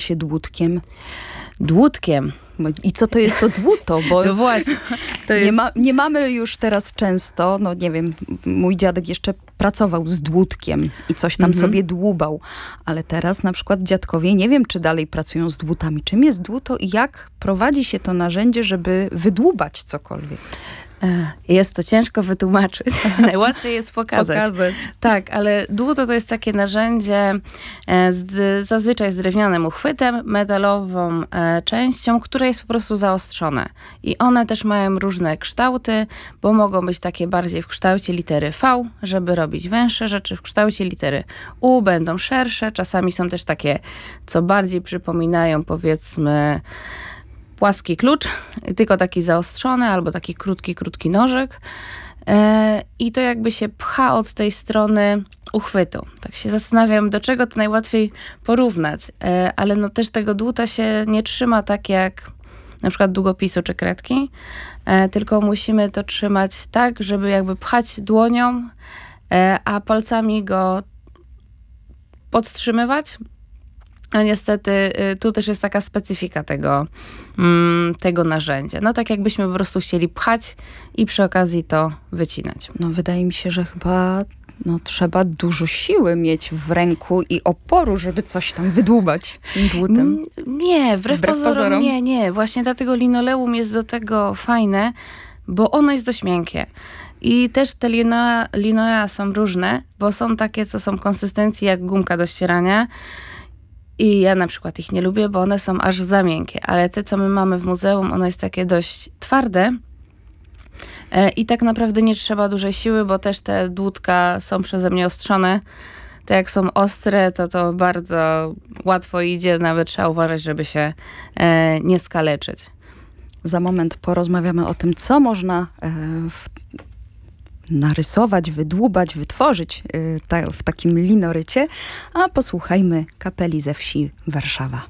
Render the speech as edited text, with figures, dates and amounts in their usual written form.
się dłutkiem? Dłutkiem. I co to jest to dłuto? Bo No właśnie. To jest... nie mamy już teraz często, no nie wiem, mój dziadek jeszcze pracował z dłutkiem i coś tam sobie dłubał, ale teraz na przykład dziadkowie, nie wiem, czy dalej pracują z dłutami. Czym jest dłuto i jak prowadzi się to narzędzie, żeby wydłubać cokolwiek? Jest to ciężko wytłumaczyć. Najłatwiej jest pokazać. Tak, ale dłuto to jest takie narzędzie zazwyczaj z drewnianym uchwytem, metalową częścią, która jest po prostu zaostrzone. I one też mają różne kształty, bo mogą być takie bardziej w kształcie litery V, żeby robić węższe rzeczy, w kształcie litery U będą szersze. Czasami są też takie, co bardziej przypominają, powiedzmy, płaski klucz, tylko taki zaostrzony, albo taki krótki nożyk. I to jakby się pcha od tej strony uchwytu. Tak się zastanawiam, do czego to najłatwiej porównać. Ale no też tego dłuta się nie trzyma tak jak na przykład długopisu czy kredki, tylko musimy to trzymać tak, żeby jakby pchać dłonią, a palcami go podtrzymywać. A niestety tu też jest taka specyfika tego narzędzia. No tak jakbyśmy po prostu chcieli pchać i przy okazji to wycinać. No wydaje mi się, że chyba trzeba dużo siły mieć w ręku i oporu, żeby coś tam wydłubać tym dłutem. Nie, wbrew pozorom. Nie. Właśnie dlatego linoleum jest do tego fajne, bo ono jest dość miękkie. I też te linolea są różne, bo są takie, co są konsystencji jak gumka do ścierania. I ja na przykład ich nie lubię, bo one są aż za miękkie. Ale te, co my mamy w muzeum, ono jest takie dość twarde. I tak naprawdę nie trzeba dużej siły, bo też te dłutka są przeze mnie ostrzone. To jak są ostre, to bardzo łatwo idzie. Nawet trzeba uważać, żeby się nie skaleczyć. Za moment porozmawiamy o tym, co można narysować, wydłubać, wytworzyć w takim linorycie, a posłuchajmy kapeli ze wsi Warszawa.